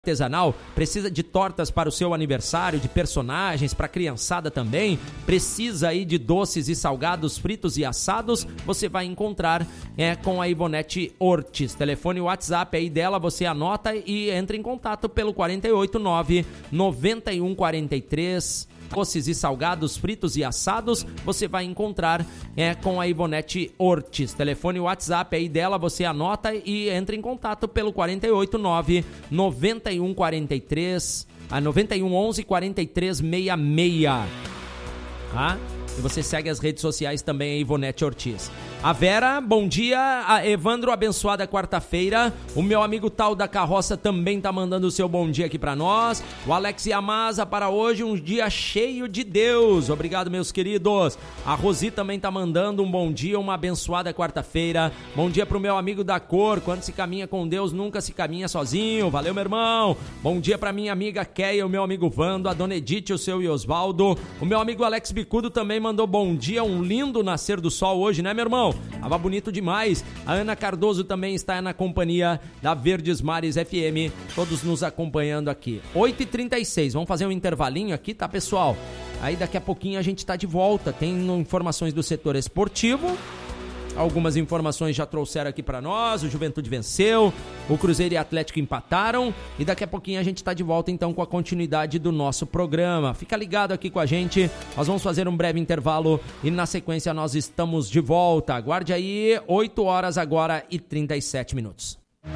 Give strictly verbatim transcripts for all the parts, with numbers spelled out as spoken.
artesanal, precisa de tortas para o seu aniversário, de personagens, para a criançada também, precisa aí de doces e salgados fritos e assados, você vai encontrar é, com a Ivonete Ortiz. Telefone e WhatsApp aí dela, você anota e entra em contato pelo quatro oito nove, nove um quatro três. Doces e salgados fritos e assados, você vai encontrar é, com a Ivonete Ortiz. Telefone e WhatsApp aí dela, você anota e entra em contato pelo quatro oito nove, nove um quatro três, a nove um onze, quatro três seis seis. Tá? E você segue as redes sociais também, a Ivonete Ortiz. A Vera, bom dia. A Evandro, abençoada quarta-feira. O meu amigo Tal da Carroça também tá mandando o seu bom dia aqui pra nós. O Alex Yamaza, para hoje um dia cheio de Deus. Obrigado, meus queridos. A Rosi também tá mandando um bom dia, uma abençoada quarta-feira. Bom dia pro meu amigo da Cor. Quando se caminha com Deus, nunca se caminha sozinho. Valeu, meu irmão. Bom dia pra minha amiga Keia, o meu amigo Vando, a dona Edith, o seu e Osvaldo. O meu amigo Alex Bicudo também mandou bom dia. Um lindo nascer do sol hoje, né, meu irmão? Tava bonito demais. A Ana Cardoso também está na companhia da Verdes Mares F M, todos nos acompanhando aqui. oito e trinta e seis, vamos fazer um intervalinho aqui, tá, pessoal? Aí daqui a pouquinho a gente tá de volta. Tem informações do setor esportivo. Algumas informações já trouxeram aqui pra nós. O Juventude venceu, o Cruzeiro e o Atlético empataram. E daqui a pouquinho a gente tá de volta então com a continuidade do nosso programa. Fica ligado aqui com a gente. Nós vamos fazer um breve intervalo e na sequência nós estamos de volta. Aguarde aí, oito horas agora e trinta e sete minutos.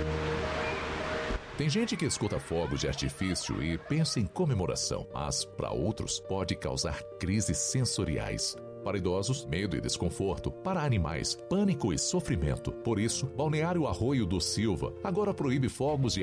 Tem gente que escuta fogos de artifício e pensa em comemoração, mas para outros pode causar crises sensoriais. Para idosos, medo e desconforto. Para animais, pânico e sofrimento. Por isso, Balneário Arroio do Silva agora proíbe fogos de